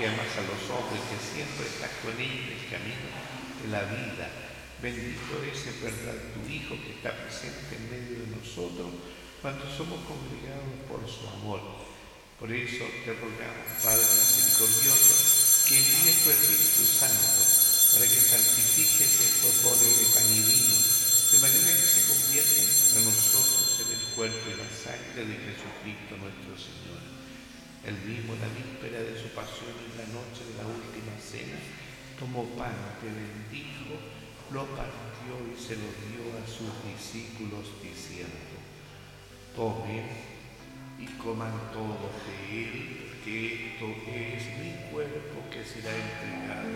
que amas a los hombres, que siempre estás con ellos en el camino de la vida. Bendito es en verdad tu Hijo que está presente en medio de nosotros cuando somos congregados por su amor. Por eso te rogamos, Padre misericordioso, que envíes tu Espíritu Santo para que santifiques estos dones de pan y vino, de manera que se conviertan para nosotros en el cuerpo y la sangre de Jesucristo nuestro Señor. Él mismo, en la víspera de su pasión y en la noche de la última cena, tomó pan, te bendijo, lo partió y se lo dio a sus discípulos diciendo: tomen y coman todos de él, que esto es mi cuerpo que será entregado